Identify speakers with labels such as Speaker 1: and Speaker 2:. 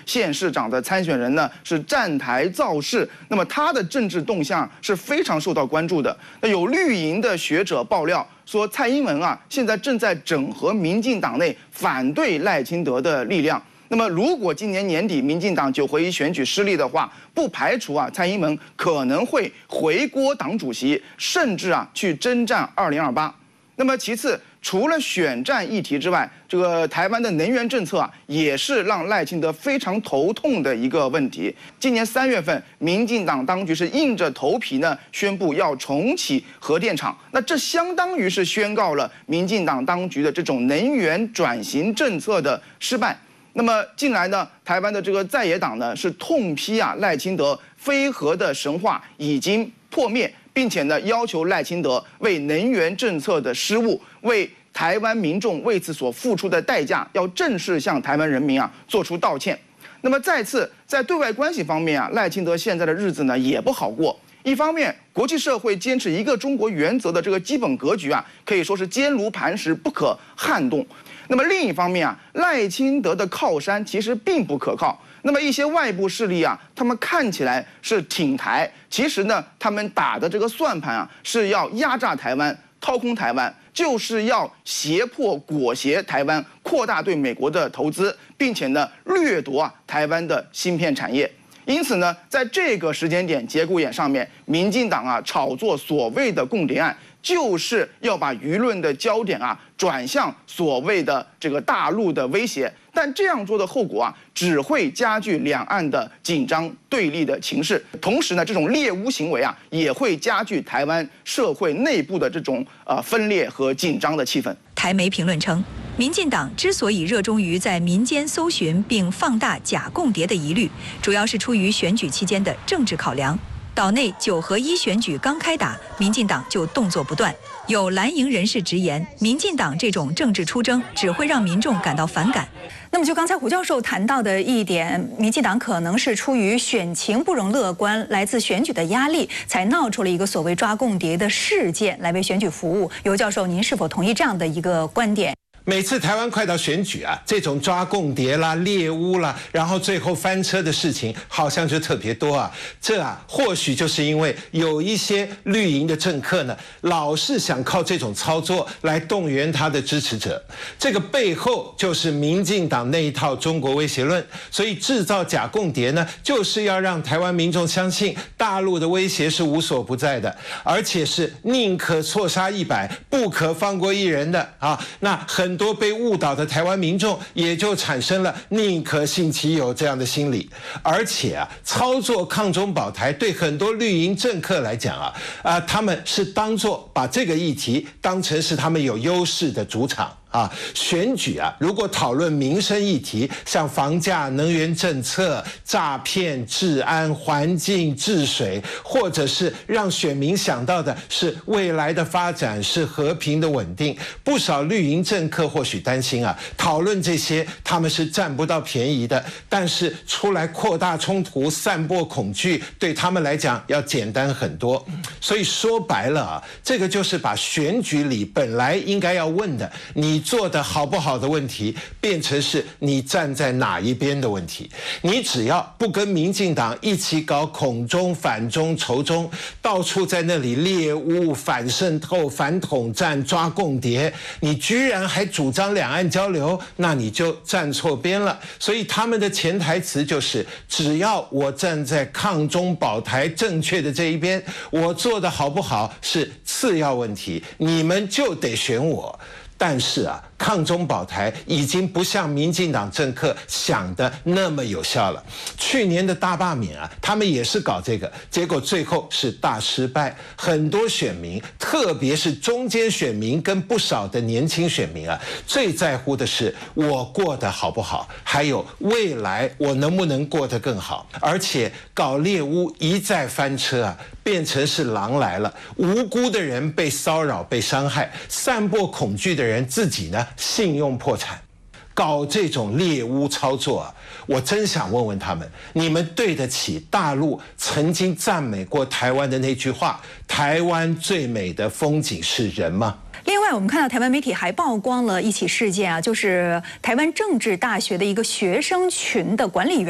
Speaker 1: 县市长的参选人呢是站台造势，那么他的政治动向是非常受到关注的。那有绿营的学者爆料说，蔡英文啊现在正在整合民进党内反对赖清德的力量。那么，如果今年年底民进党9合1选举失利的话，不排除啊蔡英文可能会回锅党主席，甚至啊去征战2028。那么其次，除了选战议题之外，这个台湾的能源政策啊，也是让赖清德非常头痛的一个问题。今年3月份，民进党当局是硬着头皮呢宣布要重启核电厂，那这相当于是宣告了民进党当局的这种能源转型政策的失败。那么近来呢，台湾的这个在野党呢是痛批啊赖清德非核的神话已经破灭，并且呢要求赖清德为能源政策的失误，为台湾民众为此所付出的代价，要正式向台湾人民啊做出道歉。那么再次在对外关系方面啊，赖清德现在的日子呢也不好过。一方面，国际社会坚持一个中国原则的这个基本格局啊，可以说是坚如磐石，不可撼动。那么另一方面啊，赖清德的靠山其实并不可靠。那么一些外部势力啊，他们看起来是挺台，其实呢，他们打的这个算盘啊，是要压榨台湾、掏空台湾，就是要胁迫裹挟台湾扩大对美国的投资，并且呢，掠夺啊台湾的芯片产业。因此呢，在这个时间点节骨眼上面，民进党啊炒作所谓的共谍案，就是要把舆论的焦点啊转向所谓的这个大陆的威胁。但这样做的后果啊，只会加剧两岸的紧张对立的情势。同时呢，这种猎巫行为啊，也会加剧台湾社会内部的这种分裂和紧张的气氛。
Speaker 2: 台媒评论称，民进党之所以热衷于在民间搜寻并放大假共谍的疑虑，主要是出于选举期间的政治考量。岛内9合1选举刚开打，民进党就动作不断。有蓝营人士直言，民进党这种政治出征只会让民众感到反感。
Speaker 3: 那么就刚才胡教授谈到的一点，民进党可能是出于选情不容乐观，来自选举的压力，才闹出了一个所谓抓共谍的事件，来为选举服务。尤教授，您是否同意这样的一个观点？
Speaker 4: 每次台湾快到选举啊，这种抓共谍啦、猎巫啦，然后最后翻车的事情，好像就特别多啊。这啊，或许就是因为有一些绿营的政客呢，老是想靠这种操作来动员他的支持者。这个背后就是民进党那一套中国威胁论，所以制造假共谍呢，就是要让台湾民众相信大陆的威胁是无所不在的，而且是宁可错杀100，不可放过1人的啊。那很多被误导的台湾民众也就产生了宁可信其有这样的心理。而且啊，操作抗中保台对很多绿营政客来讲啊，他们是当作把这个议题当成是他们有优势的主场。选举啊，如果讨论民生议题，像房价、能源政策、诈骗、治安、环境、治水，或者是让选民想到的是未来的发展是和平的稳定，不少绿营政客或许担心啊，讨论这些他们是占不到便宜的，但是出来扩大冲突、散播恐惧，对他们来讲要简单很多。所以说白了啊，这个就是把选举里本来应该要问的，你做的好不好的问题，变成是你站在哪一边的问题。你只要不跟民进党一起搞恐中、反中、仇中，到处在那里猎巫、反渗透、反统战、抓共谍，你居然还主张两岸交流，那你就站错边了。所以他们的潜台词就是，只要我站在抗中保台正确的这一边，我做的好不好是次要问题，你们就得选我。但是啊，抗中保台已经不像民进党政客想的那么有效了。去年的大罢免啊，他们也是搞这个，结果最后是大失败。很多选民，特别是中间选民跟不少的年轻选民啊，最在乎的是我过得好不好，还有未来我能不能过得更好。而且搞猎巫一再翻车啊，变成是狼来了，无辜的人被骚扰、被伤害，散播恐惧的人自己呢信用破产，搞这种猎巫操作啊，我真想问问他们，你们对得起大陆曾经赞美过台湾的那句话，台湾最美的风景是人吗？
Speaker 3: 另外，我们看到台湾媒体还曝光了一起事件啊，就是台湾政治大学的一个学生群的管理员